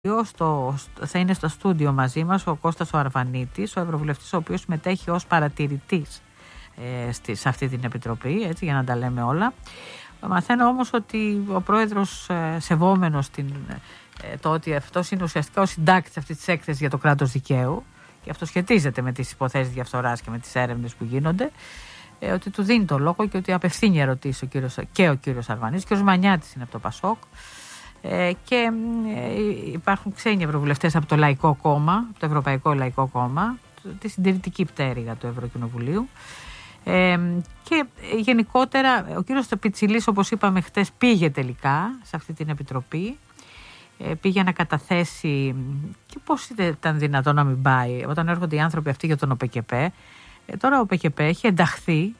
Θα είναι στο στούντιο μαζί μας ο Κώστας ο Αρβανίτης, ο ευρωβουλευτής, ο οποίος συμμετέχει ως παρατηρητής σε αυτή την επιτροπή, έτσι, για να τα λέμε όλα. Μαθαίνω όμως ότι ο πρόεδρος, σεβόμενος το ότι αυτός είναι ουσιαστικά ο συντάκτης αυτής της έκθεσης για το κράτος δικαίου, και αυτό σχετίζεται με τις υποθέσεις διαφθοράς και με τις έρευνες που γίνονται, ότι του δίνει το λόγο και ότι απευθύνει ερωτήσεις ο κύριος Αρβανίτης. Ο κύριος Μανιάτης είναι από το Πασόκ. Και υπάρχουν ξένοι ευρωβουλευτές από το Λαϊκό Κόμμα, από το Ευρωπαϊκό Λαϊκό Κόμμα, τη συντηρητική πτέρυγα του Ευρωκοινοβουλίου. Και γενικότερα ο κύριος Πιτσιλής, όπως είπαμε χτες, πήγε τελικά σε αυτή την επιτροπή. Πήγε να καταθέσει, και πώς ήταν δυνατόν να μην πάει όταν έρχονται οι άνθρωποι αυτοί για τον ΟΠΚΠ. Τώρα ο ΟΠΚΠ έχει ενταχθεί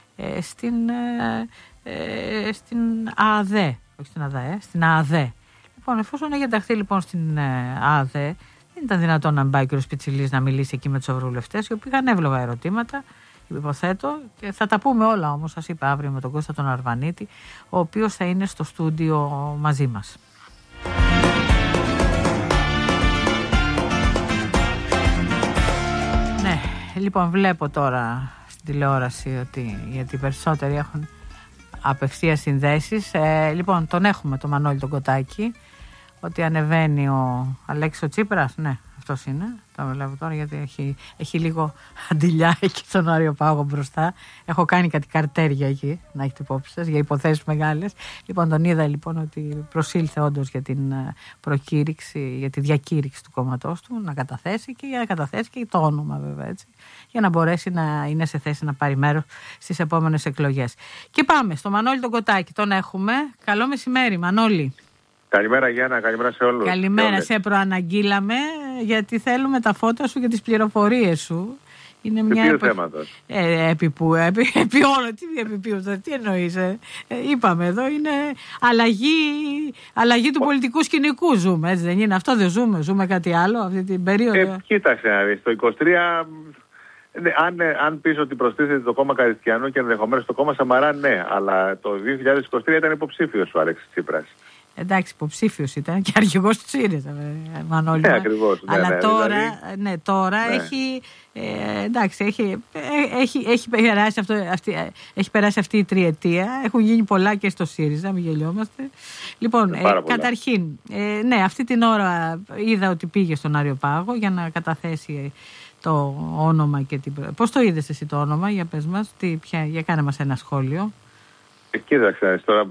στην ΑΑΔΕ. Όχι στην ΑΔΕ, στην ΑΑΔΕ. Λοιπόν, εφόσον έχει ενταχθεί λοιπόν στην ΑΑΔΕ, δεν ήταν δυνατόν να μην πάει ο κ. Πιτσιλής να μιλήσει εκεί με τους ευρωβουλευτές, οι οποίοι είχαν εύλογα ερωτήματα, υποθέτω, και θα τα πούμε όλα όμως, σας είπα, αύριο με τον Κώστα τον Αρβανίτη, ο οποίος θα είναι στο στούντιο μαζί μας. Ναι, λοιπόν, βλέπω τώρα στην τηλεόραση γιατί οι περισσότεροι έχουν απευθείας συνδέσεις. Λοιπόν, τον έχουμε, τον Μανώλη τον Κοτάκη, ότι ανεβαίνει ο Αλέξης ο Τσίπρας. Ναι, αυτός είναι. Το βλέπω τώρα γιατί έχει λίγο αντιλιά εκεί στον Αριοπάγο μπροστά. Έχω κάνει κάτι καρτέρια εκεί, να έχετε υπόψη σας, για υποθέσεις μεγάλες. Λοιπόν, τον είδα λοιπόν ότι προσήλθε όντως για την προκήρυξη, για τη διακήρυξη του κόμματός του, να καταθέσει και το όνομα βέβαια, έτσι, για να μπορέσει να είναι σε θέση να πάρει μέρος στις επόμενες εκλογές. Και πάμε στο Μανώλη τον Κοτάκη, τον έχουμε. Καλό μεσημέρι, Μανώλη. Καλημέρα Γιάννα, καλημέρα σε όλους. Καλημέρα, σε προαναγγείλαμε γιατί θέλουμε τα φώτα σου και τις πληροφορίες σου. Είναι μια επί θέματος. Επί όλο, τι εννοείς. Είπαμε εδώ, είναι αλλαγή του πολιτικού σκηνικού ζούμε, έτσι δεν είναι? Αυτό δεν ζούμε κάτι άλλο αυτή την περίοδο? Κοίταξε να δεις, το 23... Αν πεις ότι προστίθεται το κόμμα Καριστιανού και ενδεχομένως το κόμμα Σαμαρά, ναι, αλλά το 2023 ήταν υποψήφιος ο Αλέξης Τσίπρας. Εντάξει, υποψήφιος ήταν και αρχηγός του ΣΥΡΙΖΑ, Μανώλη. Ναι, ακριβώς. Αλλά τώρα έχει, εντάξει, έχει περάσει αυτή η τριετία. Έχουν γίνει πολλά και στο ΣΥΡΙΖΑ, μην γελιόμαστε. Λοιπόν, καταρχήν, ναι, αυτή την ώρα είδα ότι πήγε στον Αριοπάγο για να καταθέσει το όνομα και Πώς το είδες εσύ το όνομα, για πες μας, για κάνε μας ένα σχόλιο. Κοίταξε, τώρα...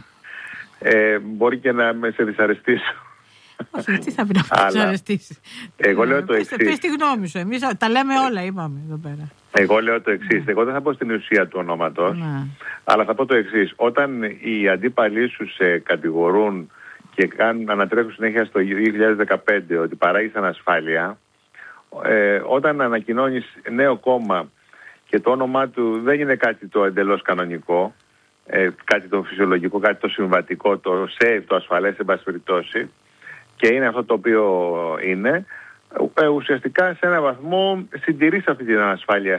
μπορεί και να με σε δυσαρεστήσω. Όχι, τι θα πει να με δυσαρεστήσεις? Εγώ λέω το εξής. Πες τη γνώμη σου, εμείς τα λέμε όλα, είπαμε εδώ πέρα. Εγώ λέω το εξής. Εγώ δεν θα πω στην ουσία του ονόματος, αλλά θα πω το εξής. Όταν οι αντίπαλοι σου σε κατηγορούν και ανατρέχουν συνέχεια στο 2015 ότι παράγεις ανασφάλεια, όταν ανακοινώνεις νέο κόμμα και το όνομά του δεν είναι κάτι το εντελώς κανονικό, κάτι το φυσιολογικό, κάτι το συμβατικό, το safe, το ασφαλές, εν πάση περιπτώσει, και είναι αυτό το οποίο είναι, ουσιαστικά σε έναν βαθμό συντηρείς αυτή την ανασφάλεια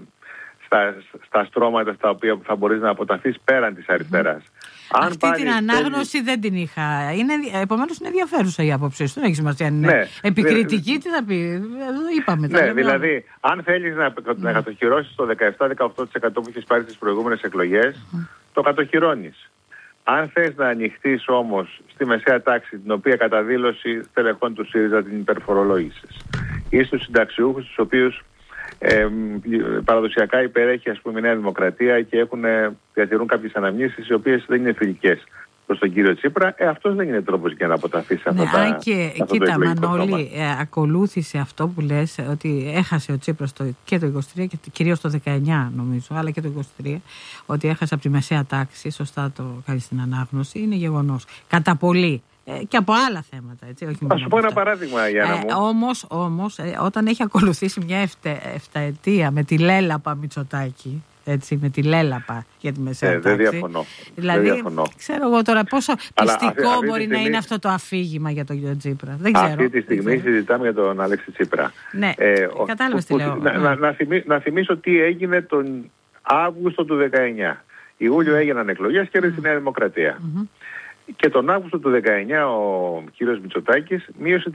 στα στρώματα στα οποία θα μπορείς να αποταθείς πέραν της αριστεράς. Αυτή την ανάγνωση δεν την είχα. Επομένως είναι ενδιαφέρουσα η άποψή σου. Δεν έχει σημασία αν είναι επικριτική, τι θα πει. Εδώ είπαμε. Ναι, δηλαδή, αν θέλεις να κατοχυρώσεις το 17-18% που έχεις πάρει στις προηγούμενες εκλογές, το κατοχυρώνεις. Αν θες να ανοιχτείς όμως στη μεσαία τάξη, την οποία κατά δήλωση στελεχών του ΣΥΡΙΖΑ την υπερφορολόγησες, ή στους συνταξιούχους, τους οποίους παραδοσιακά υπερέχει, ας πούμε, η Νέα Δημοκρατία και διατηρούν κάποιες αναμνήσεις οι οποίες δεν είναι φιλικές προς τον κύριο Τσίπρα, αυτός δεν είναι τρόπος για να αποταθεί σε αυτά τα... Κοίτα, Μανώλη, ακολούθησε αυτό που λες, ότι έχασε ο Τσίπρας και το 23 και κυρίως το 19 νομίζω, αλλά και το 23, ότι έχασε από τη μεσαία τάξη, σωστά το κάνει στην ανάγνωση, είναι γεγονός. Κατά πολύ. Και από άλλα θέματα, έτσι, όχι θα σου πω ένα παράδειγμα, Γιάννα μου. Όμως, όταν έχει ακολουθήσει μια εφταετία με τη λέλαπα Μητσοτάκη, έτσι, με τη λέλαπα για τη μεσαία τάξη. Δεν διαφωνώ. Δηλαδή, ξέρω εγώ τώρα πόσο πιστικό μπορεί να είναι αυτό το αφήγημα για τον κύριο Τσίπρα. Δεν ξέρω. Αυτή τη στιγμή συζητάμε για τον Αλέξη Τσίπρα. Ναι, κατάλαβες τι λέω. Να θυμίσω τι έγινε τον Αύγουστο του 19. Ιούλιο έγιναν εκλογές και έρθει η Νέα Δημοκρατία. Και τον Αύγουστο του 19 ο κύριος Μητσοτάκης μείωσε